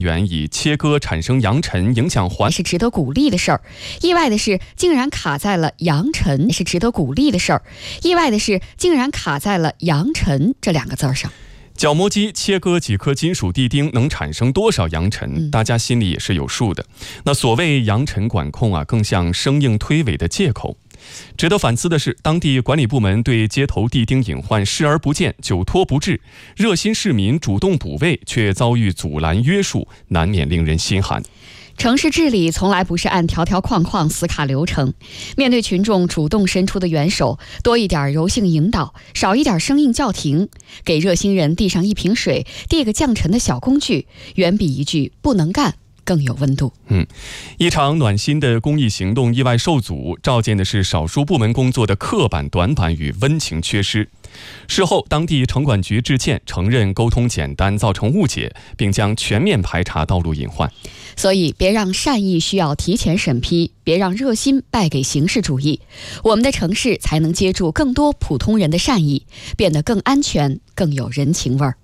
原以切割产生扬尘，影响环是值得鼓励的事儿。意外的是，竟然卡在了扬尘是值得鼓励的事儿。意外的是，竟然卡在了扬尘这两个字上。 角磨机切割几颗金属地钉能产生多少扬尘，大家心里也是有数的。那所谓扬尘管控啊，更像生硬推诿的借口。值得反思的是，当地管理部门对街头地钉隐患视而不见，久拖不治，热心市民主动补位却遭遇阻拦约束，难免令人心寒。 城市治理从来不是按条条框框死卡流程，面对群众主动伸出的援手，多一点柔性引导，少一点生硬叫停，给热心人递上一瓶水，递个降尘的小工具，远比一句不能干更有温度。 一场暖心的公益行动意外受阻，照见的是少数部门工作的刻板短板与温情缺失。事后，当地城管局致歉，承认沟通简单造成误解，并将全面排查道路隐患。 所以，别让善意需要提前审批，别让热心败给形式主义，我们的城市才能接住更多普通人的善意，变得更安全，更有人情味儿。